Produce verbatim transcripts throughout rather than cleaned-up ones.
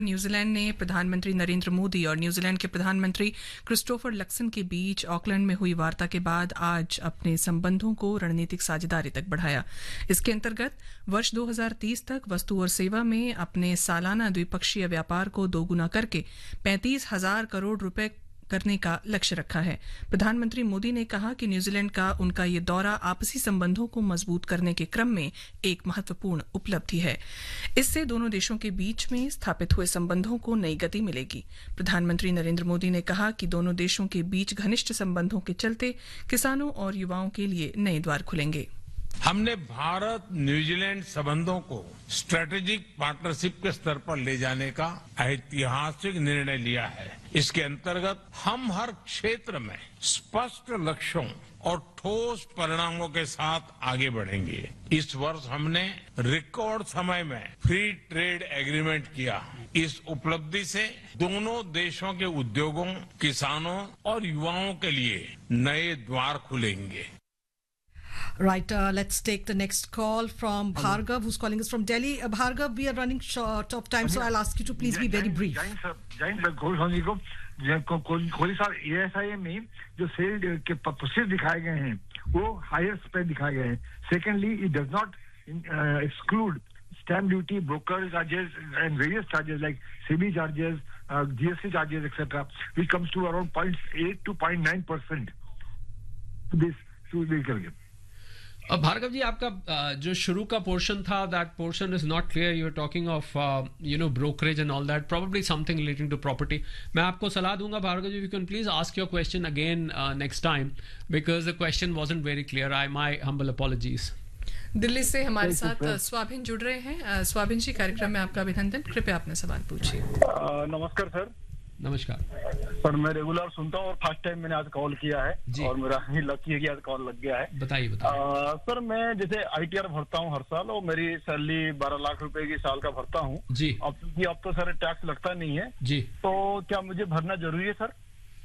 New Zealand ने प्रधानमंत्री नरेंद्र मोदी और न्यूजीलैंड के प्रधानमंत्री क्रिस्टोफर लक्सन के बीच ऑकलैंड में हुई वार्ता के बाद आज अपने संबंधों को रणनीतिक साझेदारी तक बढ़ाया। इसके अंतर्गत वर्ष दो हज़ार तीस तक वस्तु और सेवा में अपने सालाना द्विपक्षीय व्यापार को दोगुना करके पैंतीस हजार करोड़ रुपए करने का लक्ष्य रखा है। प्रधानमंत्री मोदी ने कहा कि न्यूजीलैंड का उनका ये दौरा आपसी संबंधों को मजबूत करने के क्रम में एक महत्वपूर्ण उपलब्धि है। इससे दोनों देशों के बीच में स्थापित हुए संबंधों को नई गति मिलेगी। प्रधानमंत्री नरेंद्र मोदी ने कहा कि दोनों देशों के बीच घनिष्ठ संबंधों के चलते किसानों और युवाओं के लिए नए द्वार खुलेंगे। हमने भारत न्यूजीलैंड संबंधों को स्ट्रेटेजिक पार्टनरशिप के स्तर पर ले जाने का ऐतिहासिक निर्णय लिया है। इसके अंतर्गत हम हर क्षेत्र में स्पष्ट लक्ष्यों और ठोस परिणामों के साथ आगे बढ़ेंगे। इस वर्ष हमने रिकॉर्ड समय में फ्री ट्रेड एग्रीमेंट किया। इस उपलब्धि से दोनों देशों के उद्योगों, किसानों और युवाओं के लिए नए द्वार खुलेंगे। Right, uh, let's take the next call from Bhargav, who's calling us from Delhi. Uh, Bhargav, we are running short of time, so I'll ask you to please be very brief. Jain sir, Jain sir, Ghosh होने को, कोहली साहब A S I ए में जो cell के process दिखाए गए हैं, वो हायर पे दिखाए गए हैं. Secondly, it does not uh, exclude stamp duty, broker charges, and various charges like C B charges, uh, G S T charges, et cetera, which comes to around zero point eight to zero point nine percent. This to vehicle. Bhargava जी, आपका जो शुरू का portion था, that portion is not clear. You are talking of you know brokerage and all that, probably something relating to property. मैं आपको सलाह दूंगा भार्गव जी, you can please ask your question again next time because the question wasn't very clear. I my humble apologies. Delhi से हमारे साथ स्वाभिन जुड़ रहे हैं. स्वाभिन जी, कार्यक्रम में आपका अभिनंदन. कृपया अपने सवाल पूछिए. नमस्कार सर. नमस्कार सर. मैं रेगुलर सुनता हूँ और फर्स्ट टाइम मैंने आज कॉल किया है और मेरा ही लकी है कि आज कॉल लग गया है. बताइए बताइए. सर, मैं जैसे आई टी आर भरता हूँ हर साल और मेरी सैलरी बारह लाख रुपए की साल का भरता हूँ जी. अब क्योंकि अब तो सर टैक्स लगता नहीं है जी, तो क्या मुझे भरना जरूरी है सर?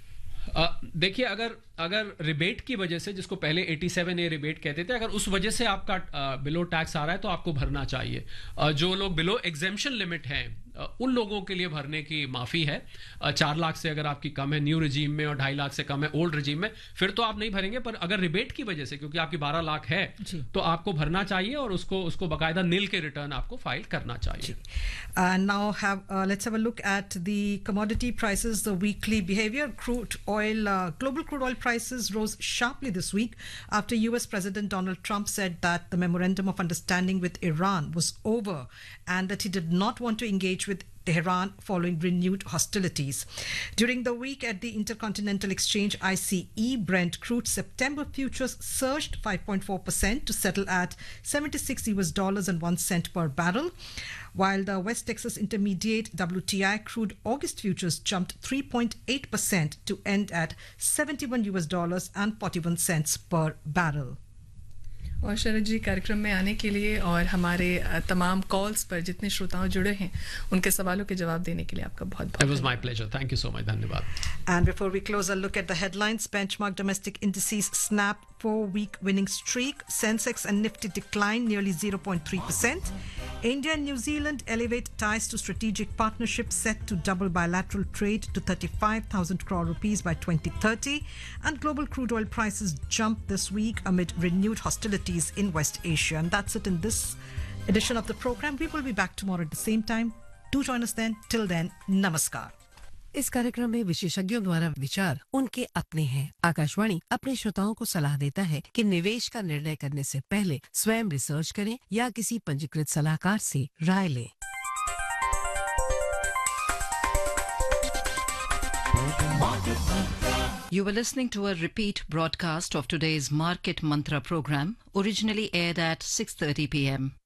देखिए, अगर अगर रिबेट की वजह से, जिसको पहले सत्तासी ए रिबेट कहते थे, अगर उस वजह से आपका बिलो टैक्स आ रहा है तो आपको भरना चाहिए. जो लोग बिलो एग्जेम्पशन लिमिट हैं उन लोगों के लिए भरने की माफी है. चार लाख से अगर आपकी कम है न्यू रिजीम में और ढाई लाख से कम है ओल्ड रिजीम में, फिर तो आप नहीं भरेंगे. पर अगर रिबेट की वजह से, क्योंकि आपकी बारह लाख है, तो आपको भरना चाहिए और उसको उसको बकायदा नील के रिटर्न आपको फाइल करना चाहिए. Now have let's have a look at the commodity prices, the weekly behaviour. Crude oil, global crude oil prices rose sharply this week after U S President Donald Trump said that the memorandum of understanding with Iran was over and that he did not want to engage with Tehran following renewed hostilities. During the week at the Intercontinental Exchange I C E, Brent crude September futures surged five point four percent to settle at seventy-six U S dollars and one cent per barrel, while the West Texas Intermediate W T I crude August futures jumped three point eight percent to end at seventy-one U S dollars and forty-one cents per barrel. और शरद जी, कार्यक्रम में आने के लिए और हमारे तमाम calls पर जितने श्रोताओं जुड़े हैं उनके सवालों के जवाब देने के लिए आपका बहुत बहुत It was my pleasure. Thank you so much. धन्यवाद. And before we close, a look at the headlines. Benchmark domestic indices snap four-week winning streak. Sensex and Nifty decline nearly zero point three percent. India and New Zealand elevate ties to strategic partnership set to double bilateral trade to thirty-five thousand crore rupees by twenty thirty. And global crude oil prices jump this week amid renewed hostilities in West Asia. And that's it in this edition of the program. We will be back tomorrow at the same time. Do join us then. Till then, namaskar. इस कार्यक्रम में विशेषज्ञों द्वारा विचार उनके अपने हैं. आकाशवाणी अपने श्रोताओं को सलाह देता है कि निवेश का निर्णय करने से पहले स्वयं रिसर्च करें या किसी पंजीकृत सलाहकार से राय लें. You were listening to a repeat broadcast of today's Market Mantra program, originally aired at six thirty p m